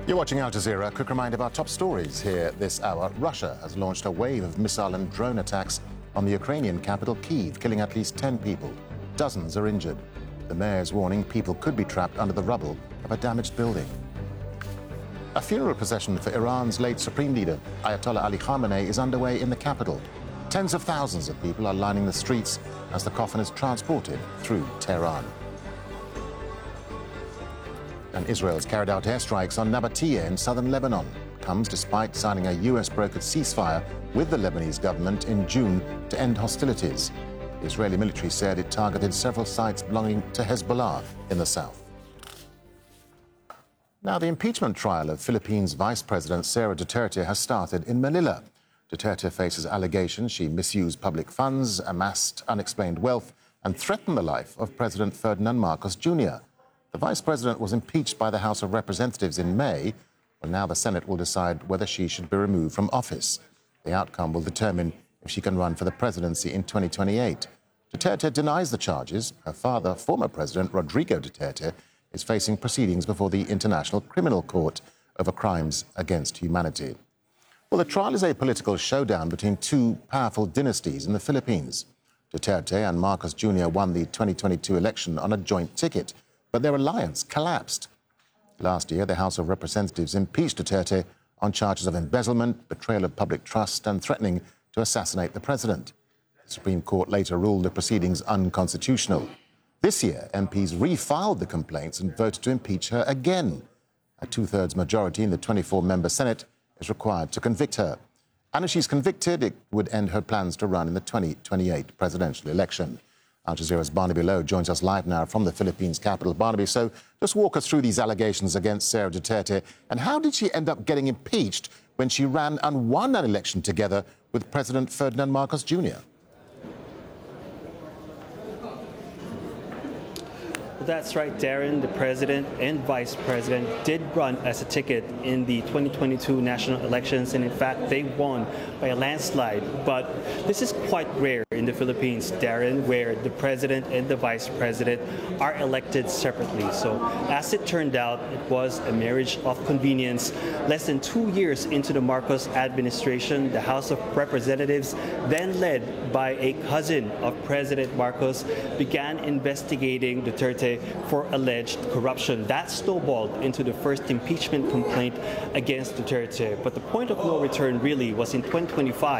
You're watching Al Jazeera. A quick reminder of our top stories here this hour. Russia has launched a wave of missile and drone attacks on the Ukrainian capital, Kyiv, killing at least 10 people. Dozens are injured. The mayor's warning people could be trapped under the rubble of a damaged building. A funeral procession for Iran's late supreme leader, Ayatollah Ali Khamenei, is underway in the capital. Tens of thousands of people are lining the streets as the coffin is transported through Tehran. And Israel's carried out airstrikes on Nabatea in southern Lebanon. Comes despite signing a US-brokered ceasefire with the Lebanese government in June to end hostilities. The Israeli military said it targeted several sites belonging to Hezbollah in the south. Now, the impeachment trial of Philippines Vice President Sara Duterte has started in Manila. Duterte faces allegations she misused public funds, amassed unexplained wealth, and threatened the life of President Ferdinand Marcos Jr. The vice president was impeached by the House of Representatives in May. Well, now the Senate will decide whether she should be removed from office. The outcome will determine if she can run for the presidency in 2028. Duterte denies the charges. Her father, former President Rodrigo Duterte, is facing proceedings before the International Criminal Court over crimes against humanity. Well, the trial is a political showdown between two powerful dynasties in the Philippines. Duterte and Marcos Jr. won the 2022 election on a joint ticket, but their alliance collapsed. Last year, the House of Representatives impeached Duterte on charges of embezzlement, betrayal of public trust, and threatening to assassinate the president. The Supreme Court later ruled the proceedings unconstitutional. This year, MPs refiled the complaints and voted to impeach her again. A two-thirds majority in the 24-member Senate is required to convict her. And if she's convicted, it would end her plans to run in the 2028 presidential election. Al Jazeera's Barnaby Lowe joins us live now from the Philippines capital. Barnaby, so just walk us through these allegations against Sara Duterte, and how did she end up getting impeached when she ran and won an election together with President Ferdinand Marcos Jr.? That's right, Darren. The president and vice president did run as a ticket in the 2022 national elections, and in fact, they won by a landslide. But this is quite rare in the Philippines, Darren, where the president and the vice president are elected separately. So as it turned out, it was a marriage of convenience. Less than 2 years into the Marcos administration, the House of Representatives, then led by a cousin of President Marcos, began investigating Duterte for alleged corruption. That snowballed into the first impeachment complaint against Duterte. But the point of no return really was in 2025